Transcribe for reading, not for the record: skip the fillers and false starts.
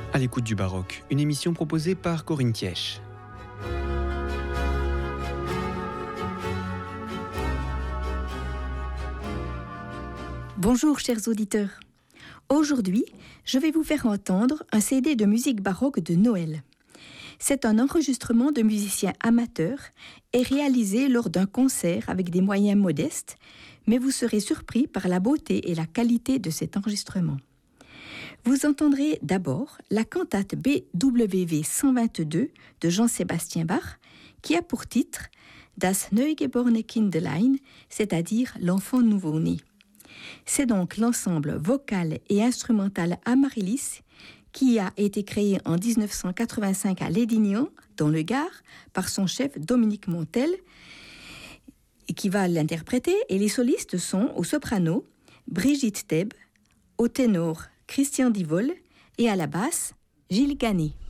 À l'écoute du baroque, une émission proposée par Corinne Thièche. Bonjour chers auditeurs. Aujourd'hui, je vais vous faire entendre un CD de musique baroque de Noël. C'est un enregistrement de musiciens amateurs et réalisé lors d'un concert avec des moyens modestes, mais vous serez surpris par la beauté et la qualité de cet enregistrement. Vous entendrez d'abord la cantate BWV 122 de Jean-Sébastien Bach, qui a pour titre Das neugeborene Kindlein, c'est-à-dire l'enfant nouveau-né. C'est donc l'ensemble vocal et instrumental Amaryllis qui a été créé en 1985 à Lédignan, dans le Gard, par son chef Dominique Montel, et qui va l'interpréter. Et les solistes sont au soprano Brigitte Thèbes, au ténor Christian Divol et à la basse Gilles Ganet.